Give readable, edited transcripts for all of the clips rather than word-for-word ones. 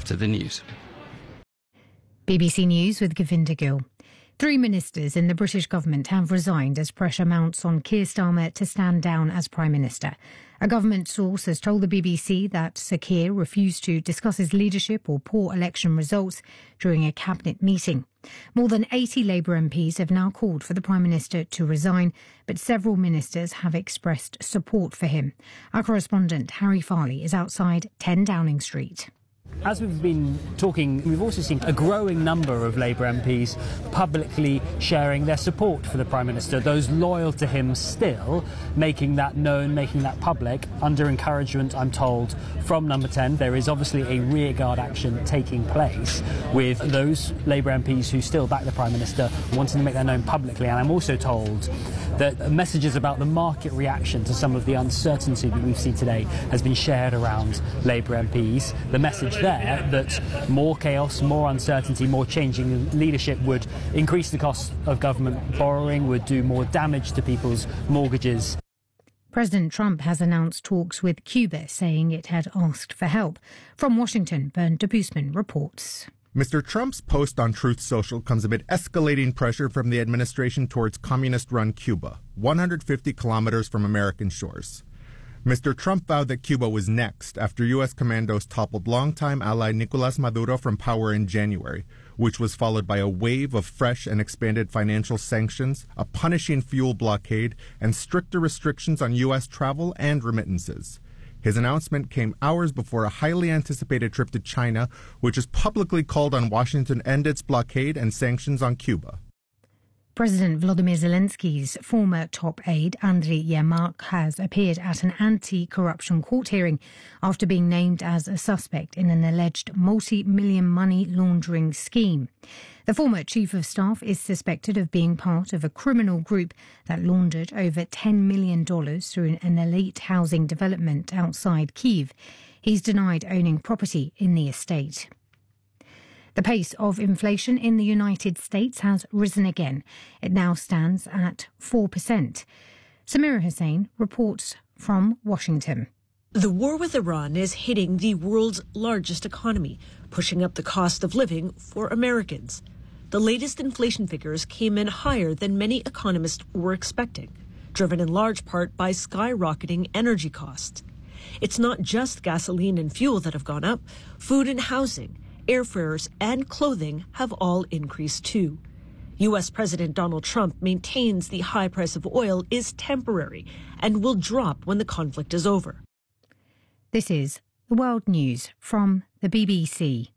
after the news. BBC News with Govinda Gill. 3 ministers in the British government have resigned as pressure mounts on Keir Starmer to stand down as Prime Minister. A government source has told the BBC that Sir Keir refused to discuss his leadership or poor election results during a cabinet meeting. More than 80 Labour MPs have now called for the Prime Minister to resign, but several ministers have expressed support for him. Our correspondent Harry Farley is outside 10 Downing Street. As we've been talking, we've also seen a growing number of Labour MPs publicly sharing their support for the Prime Minister, those loyal to him still, making that known, making that public, under encouragement, I'm told, from Number 10. There is obviously a rearguard action taking place with those Labour MPs who still back the Prime Minister wanting to make that known publicly. And I'm also told that messages about the market reaction to some of the uncertainty that we've seen today has been shared around Labour MPs. The message there that more chaos, more uncertainty, more changing leadership would increase the cost of government borrowing, would do more damage to people's mortgages. President Trump has announced talks with Cuba, saying it had asked for help. From Washington, Bernd de Boosman reports. Mr. Trump's post on Truth Social comes amid escalating pressure from the administration towards communist-run Cuba, 150 kilometers from American shores. Mr. Trump vowed that Cuba was next after U.S. commandos toppled longtime ally Nicolas Maduro from power in January, which was followed by a wave of fresh and expanded financial sanctions, a punishing fuel blockade, and stricter restrictions on U.S. travel and remittances. His announcement came hours before a highly anticipated trip to China, which has publicly called on Washington to end its blockade and sanctions on Cuba. President Volodymyr Zelensky's former top aide, Andriy Yermak, has appeared at an anti-corruption court hearing after being named as a suspect in an alleged multi-million money laundering scheme. The former chief of staff is suspected of being part of a criminal group that laundered over $10 million through an elite housing development outside Kyiv. He's denied owning property in the estate. The pace of inflation in the United States has risen again. It now stands at 4%. Samira Hussain reports from Washington. The war with Iran is hitting the world's largest economy, pushing up the cost of living for Americans. The latest inflation figures came in higher than many economists were expecting, driven in large part by skyrocketing energy costs. It's not just gasoline and fuel that have gone up. Food and housing, airfares and clothing have all increased too. U.S. President Donald Trump maintains the high price of oil is temporary and will drop when the conflict is over. This is the World News from the BBC.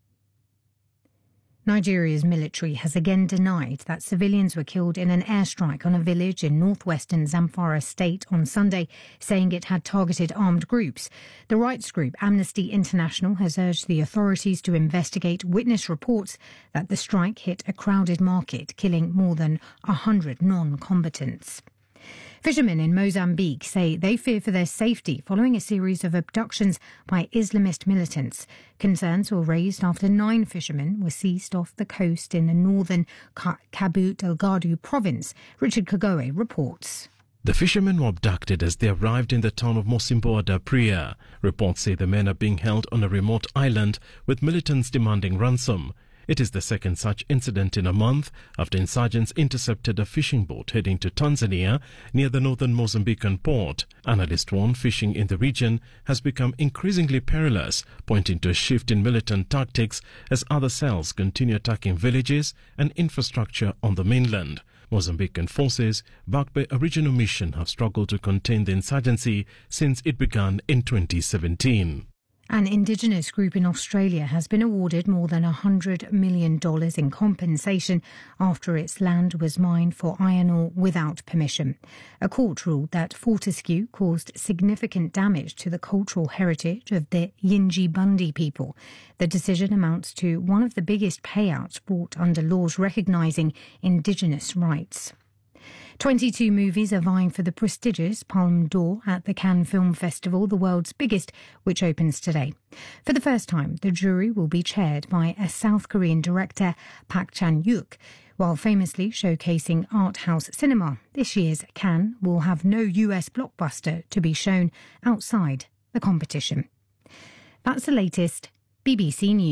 Nigeria's military has again denied that civilians were killed in an airstrike on a village in northwestern Zamfara state on Sunday, saying it had targeted armed groups. The rights group Amnesty International has urged the authorities to investigate witness reports that the strike hit a crowded market, killing more than 100 non-combatants. Fishermen in Mozambique say they fear for their safety following a series of abductions by Islamist militants. Concerns were raised after 9 fishermen were seized off the coast in the northern Cabo Delgado province. Richard Kagoe reports. The fishermen were abducted as they arrived in the town of Mocimboa da Praia. Reports say the men are being held on a remote island with militants demanding ransom. It is the second such incident in a month after insurgents intercepted a fishing boat heading to Tanzania near the northern Mozambican port. Analysts warn fishing in the region has become increasingly perilous, pointing to a shift in militant tactics as other cells continue attacking villages and infrastructure on the mainland. Mozambican forces, backed by a regional mission, have struggled to contain the insurgency since it began in 2017. An indigenous group in Australia has been awarded more than $100 million in compensation after its land was mined for iron ore without permission. A court ruled that Fortescue caused significant damage to the cultural heritage of the Yindjibarndi people. The decision amounts to one of the biggest payouts brought under laws recognising indigenous rights. 22 movies are vying for the prestigious Palme d'Or at the Cannes Film Festival, the world's biggest, which opens today. For the first time, the jury will be chaired by a South Korean director, Park Chan-wook. While famously showcasing art house cinema, this year's Cannes will have no US blockbuster to be shown outside the competition. That's the latest BBC News.